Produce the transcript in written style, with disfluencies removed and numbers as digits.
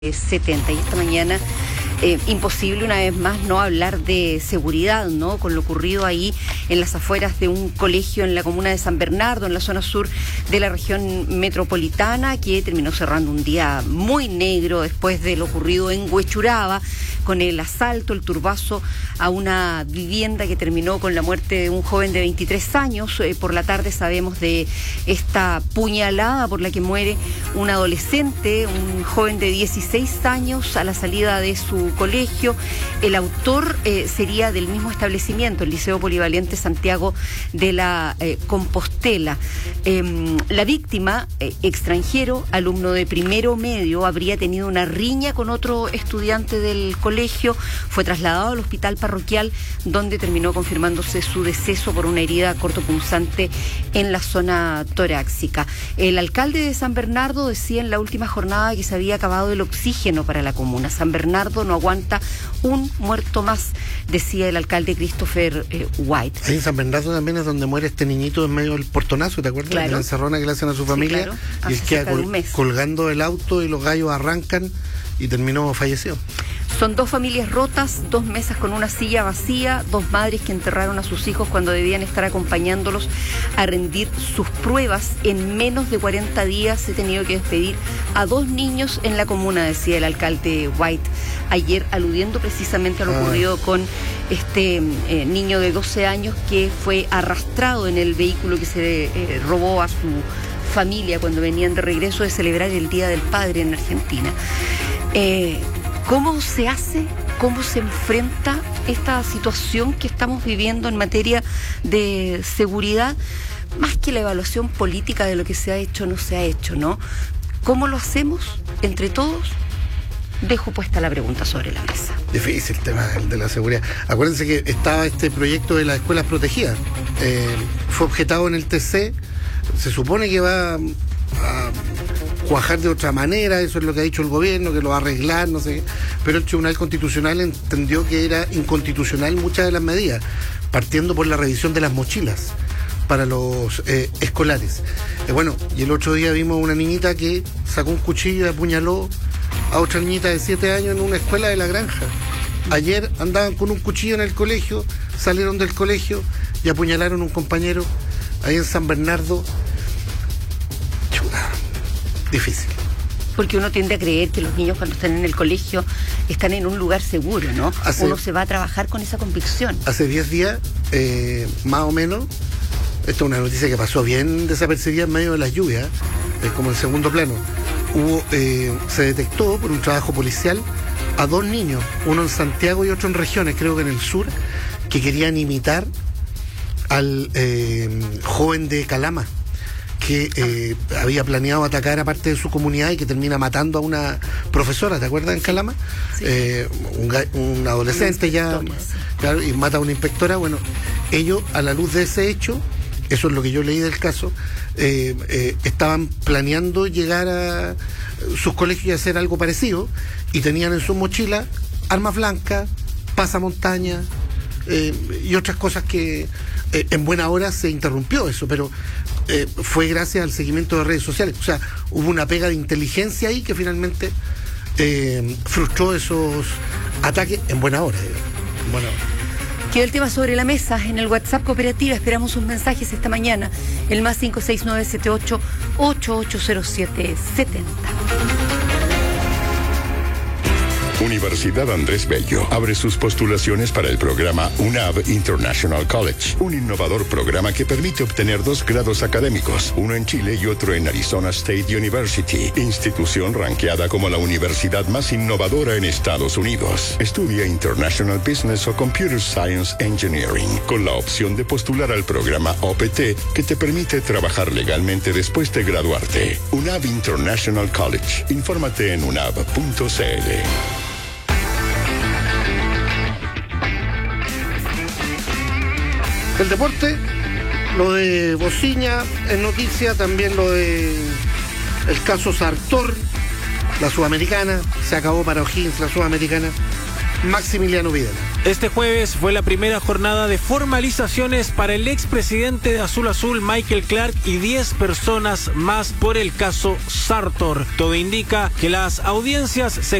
70. Y esta mañana imposible una vez más no hablar de seguridad, ¿no? Con lo ocurrido ahí en las afueras de un colegio en la comuna de San Bernardo, en la zona sur de la región metropolitana, que terminó cerrando un día muy negro después de lo ocurrido en Huechuraba, con el asalto, el turbazo a una vivienda que terminó con la muerte de un joven de 23 años. Por la tarde sabemos de esta puñalada por la que muere un adolescente, un joven de 16 años a la salida de su colegio. El autor sería del mismo establecimiento, el Liceo Polivalente Santiago de la Compostela. La víctima, extranjero, alumno de primero medio, habría tenido una riña con otro estudiante del colegio, fue trasladado al hospital parroquial, donde terminó confirmándose su deceso por una herida cortopunzante en la zona torácica. El alcalde de San Bernardo decía en la última jornada que se había acabado el oxígeno para la comuna. San Bernardo no aguanta un muerto más, decía el alcalde Christopher White. Ahí en San Bernardo también es donde muere este niñito en medio del portonazo, ¿te acuerdas? Claro. La encerrona que le hacen a su familia. Sí, claro. Y él queda colgando del auto y los gallos arrancan y terminó fallecido. Son 2 familias rotas, 2 mesas con una silla vacía, 2 madres que enterraron a sus hijos cuando debían estar acompañándolos a rendir sus pruebas. En menos de 40 días he tenido que despedir a 2 niños en la comuna, decía el alcalde White ayer, aludiendo precisamente a lo ocurrido con este niño de 12 años que fue arrastrado en el vehículo que se robó a su familia cuando venían de regreso de celebrar el Día del Padre en Argentina. ¿Cómo se hace, cómo se enfrenta esta situación que estamos viviendo en materia de seguridad? Más que la evaluación política de lo que se ha hecho o no se ha hecho, ¿no? ¿Cómo lo hacemos entre todos? Dejo puesta la pregunta sobre la mesa. Difícil el tema de la seguridad. Acuérdense que estaba este proyecto de las escuelas protegidas. Fue objetado en el TC. Se supone que va a cuajar de otra manera, eso es lo que ha dicho el gobierno, que lo va a arreglar, no sé qué. Pero el Tribunal Constitucional entendió que era inconstitucional muchas de las medidas, partiendo por la revisión de las mochilas para los escolares. Bueno, y el otro día vimos una niñita que sacó un cuchillo y apuñaló a otra niñita de 7 años en una escuela de La Granja. Ayer andaban con un cuchillo en el colegio, salieron del colegio y apuñalaron a un compañero ahí en San Bernardo. Difícil. Porque uno tiende a creer que los niños cuando están en el colegio están en un lugar seguro, ¿no? Uno se va a trabajar con esa convicción. Hace 10 días, más o menos, esta es una noticia que pasó bien desapercibida en medio de las lluvias, como en segundo plano. Se detectó por un trabajo policial a 2 niños, uno en Santiago y otro en regiones, creo que en el sur, que querían imitar al joven de Calama, que había planeado atacar a parte de su comunidad y que termina matando a una profesora, ¿te acuerdas, en Calama? Sí. Un adolescente ya, sí. Claro, y mata a una inspectora. Bueno, ellos, a la luz de ese hecho, eso es lo que yo leí del caso, estaban planeando llegar a sus colegios y hacer algo parecido, y tenían en su mochila armas blancas, pasamontañas, y otras cosas que en buena hora se interrumpió eso, pero fue gracias al seguimiento de redes sociales. O sea, hubo una pega de inteligencia ahí que finalmente frustró esos ataques en buena hora. Quedó el tema sobre la mesa en el WhatsApp Cooperativa. Esperamos sus mensajes esta mañana. El más 56978-880770. Universidad Andrés Bello abre sus postulaciones para el programa UNAV International College, un innovador programa que permite obtener 2 grados académicos, uno en Chile y otro en Arizona State University, institución ranqueada como la universidad más innovadora en Estados Unidos. Estudia International Business o Computer Science Engineering, con la opción de postular al programa OPT, que te permite trabajar legalmente después de graduarte. UNAV International College. Infórmate en unav.cl. El deporte, lo de Bociña es noticia, también lo de el caso Sartor, la Sudamericana, se acabó para O'Higgins la Sudamericana. Maximiliano Videla. Este jueves fue la primera jornada de formalizaciones para el expresidente de Azul Azul, Michael Clark, y 10 personas más por el caso Sartor. Todo indica que las audiencias se